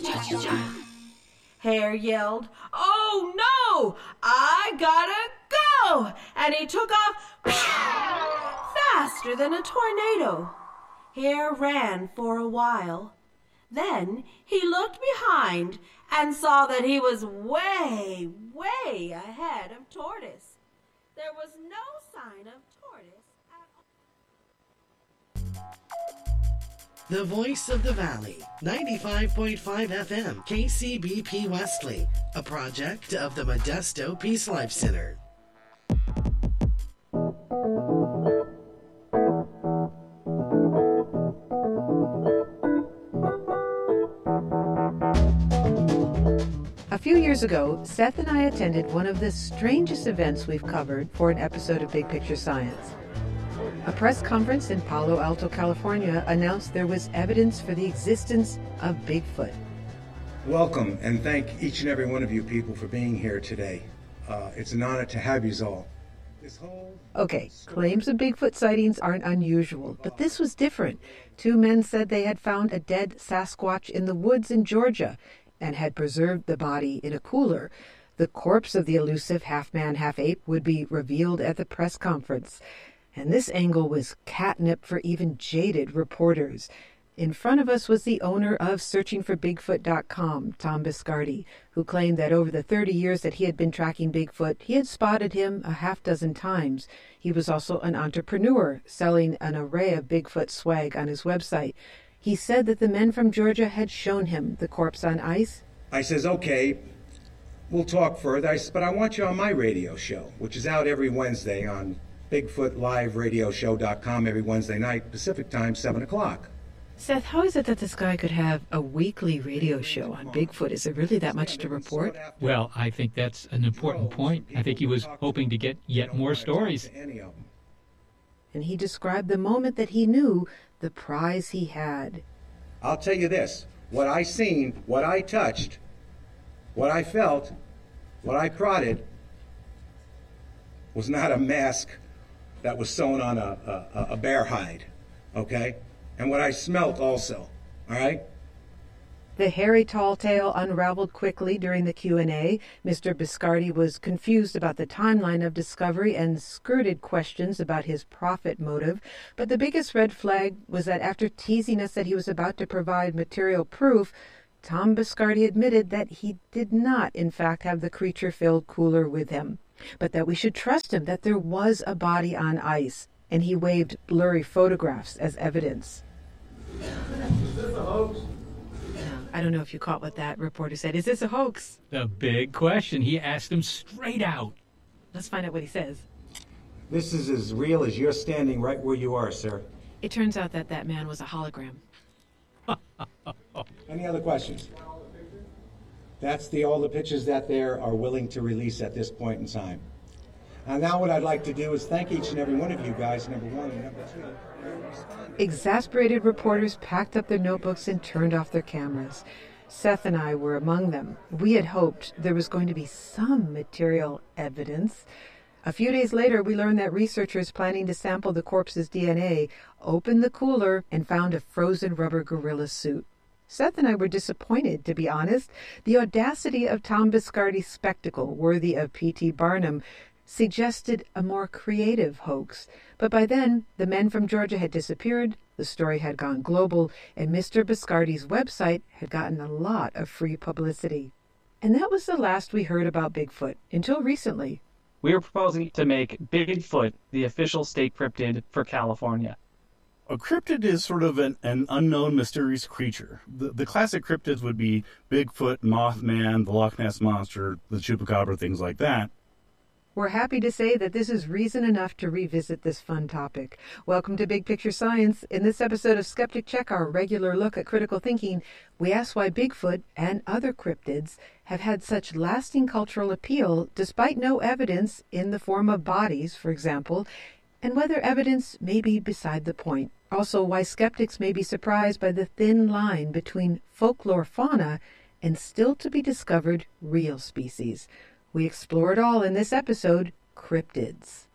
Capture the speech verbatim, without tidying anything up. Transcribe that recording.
Cha-cha-cha. Hare yelled, "Oh no! I gotta go!" And he took off faster than a tornado. Hare ran for a while. Then he looked behind and saw that he was way, way ahead of Tortoise. There was no sign of Tortoise at all. The Voice of the Valley, ninety-five point five F M, K C B P Wesley, a project of the Modesto Peace Life Center. A few years ago, Seth and I attended one of the strangest events we've covered for an episode of Big Picture Science. A press conference in Palo Alto, California announced there was evidence for the existence of Bigfoot. Welcome, and thank each and every one of you people for being here today. Uh, it's an honor to have you all. This whole Okay, claims of Bigfoot sightings aren't unusual, but this was different. Two men said they had found a dead Sasquatch in the woods in Georgia and had preserved the body in a cooler. The corpse of the elusive half-man, half-ape would be revealed at the press conference. And this angle was catnip for even jaded reporters. In front of us was the owner of searching for bigfoot dot com, Tom Biscardi, who claimed that over the thirty years that he had been tracking Bigfoot, he had spotted him a half dozen times. He was also an entrepreneur, selling an array of Bigfoot swag on his website. He said that the men from Georgia had shown him the corpse on ice. I says, okay, we'll talk further, I says, but I want you on my radio show, which is out every Wednesday on bigfoot live radio show dot com every Wednesday night, Pacific time, seven o'clock. Seth, how is it that this guy could have a weekly radio show on Bigfoot? Is it really that much to report? Well, I think that's an important point. I think he was hoping to get yet more stories. And he described the moment that he knew the prize he had. I'll tell you this, what I seen, what I touched, what I felt, what I prodded was not a mask that was sewn on a, a, a bear hide, okay? And what I smelt also, all right? The hairy tall tale unraveled quickly during the Q and A. Mister Biscardi was confused about the timeline of discovery and skirted questions about his profit motive. But the biggest red flag was that after teasing us that he was about to provide material proof, Tom Biscardi admitted that he did not, in fact, have the creature-filled cooler with him, but that we should trust him, that there was a body on ice, and he waved blurry photographs as evidence. Is this a hoax? I don't know if you caught what that reporter said. Is this a hoax? The big question. He asked him straight out. Let's find out what he says. This is as real as you're standing right where you are, sir. It turns out that that man was a hologram. Any other questions? That's the all the pictures that they are willing to release at this point in time. And now what I'd like to do is thank each and every one of you guys, number one, and number two. Exasperated reporters packed up their notebooks and turned off their cameras. Seth and I were among them. We had hoped there was going to be some material evidence. A few days later, we learned that researchers planning to sample the corpse's D N A opened the cooler and found a frozen rubber gorilla suit. Seth and I were disappointed, to be honest. The audacity of Tom Biscardi's spectacle, worthy of P T Barnum, suggested a more creative hoax. But by then, the men from Georgia had disappeared, the story had gone global, and Mister Biscardi's website had gotten a lot of free publicity. And that was the last we heard about Bigfoot, until recently. We are proposing to make Bigfoot the official state cryptid for California. A cryptid is sort of an, an unknown, mysterious creature. The, the classic cryptids would be Bigfoot, Mothman, the Loch Ness Monster, the Chupacabra, things like that. We're happy to say that this is reason enough to revisit this fun topic. Welcome to Big Picture Science. In this episode of Skeptic Check, our regular look at critical thinking, we ask why Bigfoot and other cryptids have had such lasting cultural appeal despite no evidence in the form of bodies, for example, and whether evidence may be beside the point. Also, why skeptics may be surprised by the thin line between folklore fauna and still-to-be-discovered real species. We explore it all in this episode, Cryptids.